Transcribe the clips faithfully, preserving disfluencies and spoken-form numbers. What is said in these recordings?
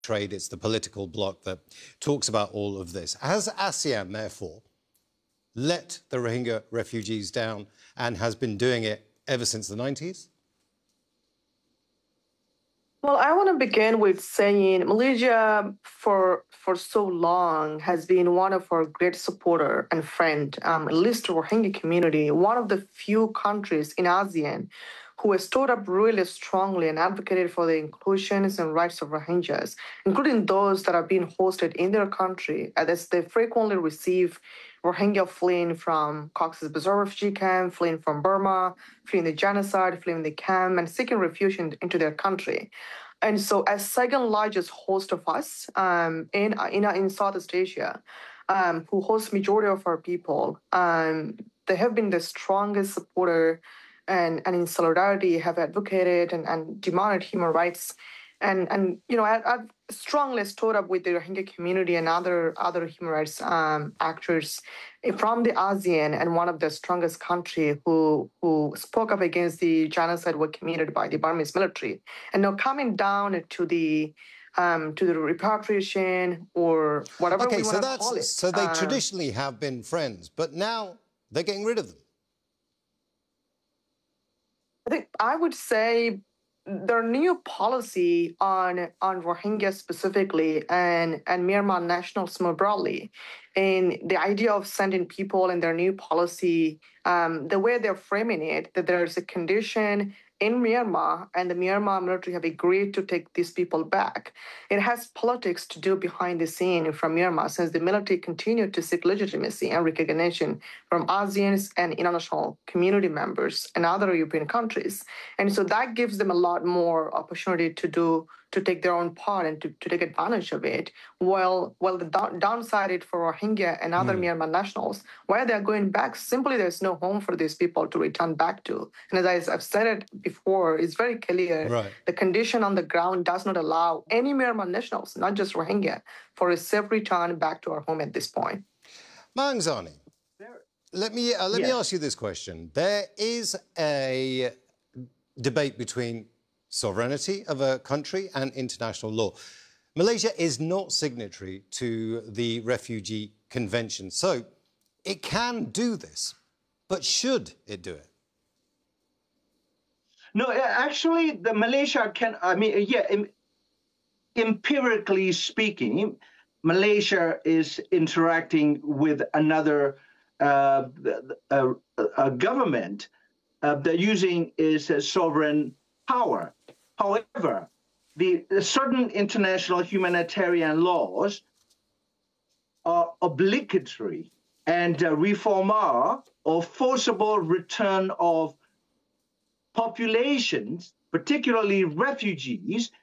trade, it's the political bloc that talks about all of this. Has ASEAN, therefore, let the Rohingya refugees down and has been doing it ever since the nineties? Well, I want to begin with saying Malaysia, for for so long, has been one of our great supporter and friend, um, at least the Rohingya community, one of the few countries in ASEAN who has stood up really strongly and advocated for the inclusions and rights of Rohingyas, including those that are being hosted in their country, as they frequently receive Rohingya fleeing from Cox's Bazar refugee camp, fleeing from Burma, fleeing the genocide, fleeing the camp, and seeking refuge in, into their country. And so, as second largest host of us um, in, in in Southeast Asia, um, who hosts majority of our people, um, they have been the strongest supporter and, and in solidarity have advocated and, and demanded human rights. And, and you know, I, I've strongly stood up with the Rohingya community and other other human rights um, actors from the ASEAN, and one of the strongest country who who spoke up against the genocide were committed by the Burmese military. And now coming down to the um, to the repatriation or whatever okay, we so want to that's, call it. So they um, traditionally have been friends, but now they're getting rid of them. I think I would say their new policy on on Rohingya specifically and, and Myanmar nationals more broadly, and the idea of sending people in their new policy, um, the way they're framing it, that there's a condition in Myanmar and the Myanmar military have agreed to take these people back. It has politics to do behind the scene from Myanmar, since the military continued to seek legitimacy and recognition from ASEAN and international community members and other European countries. And so that gives them a lot more opportunity to do to take their own part and to, to take advantage of it. While while the down, downside it for Rohingya and other mm. Myanmar nationals, where they're going back, simply there's no home for these people to return back to. And as I've said it before, it's very clear right. The condition on the ground does not allow any Myanmar nationals, not just Rohingya, for a safe return back to our home at this point. Mayank, let me uh, let yes. me ask you this question. There is a debate between sovereignty of a country and international law. Malaysia is not signatory to the Refugee Convention, so it can do this, but should it do it? No, actually, the Malaysia can, I mean, yeah, empirically speaking, Malaysia is interacting with another uh, a, a government uh, that using is a sovereign power. However, the, the certain international humanitarian laws are obligatory, and uh, reforma or forcible return of populations, particularly refugees,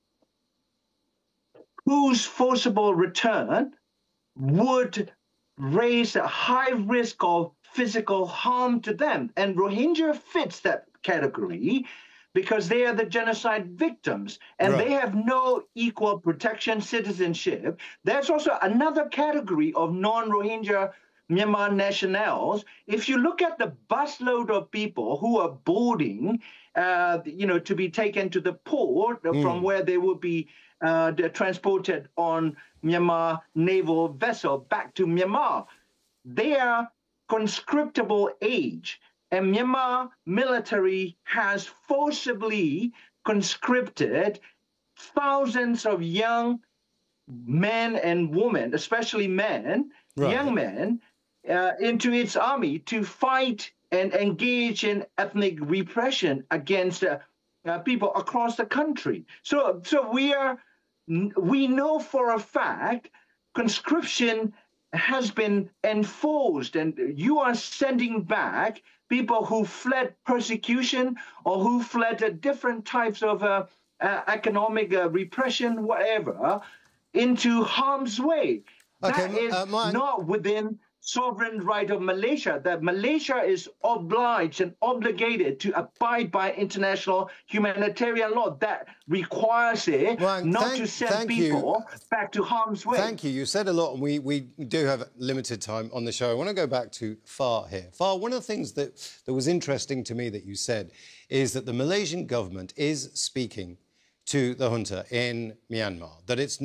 whose forcible return would raise a high risk of physical harm to them. And Rohingya fits that category because they are the genocide victims and right. they have no equal protection citizenship. There's also another category of non-Rohingya Myanmar nationals. If you look at the busload of people who are boarding, uh, you know, to be taken to the port mm. from where they will be uh, transported on Myanmar naval vessel back to Myanmar, they are conscriptable age. And Myanmar military has forcibly conscripted thousands of young men and women, especially men, right. young men, uh, into its army to fight and engage in ethnic repression against uh, uh, people across the country. So, so we are, we know for a fact conscription has been enforced, and you are sending back people who fled persecution or who fled uh, different types of uh, uh, economic uh, repression, whatever, into harm's way. Okay, that is uh, my... not within sovereign right of Malaysia, that Malaysia is obliged and obligated to abide by international humanitarian law that requires it well, not thank, to send people you. back to harm's way. Thank you. You said a lot, and we, we do have limited time on the show. I want to go back to Far here. Far, one of the things that, that was interesting to me that you said is that the Malaysian government is speaking to the junta in Myanmar, that it's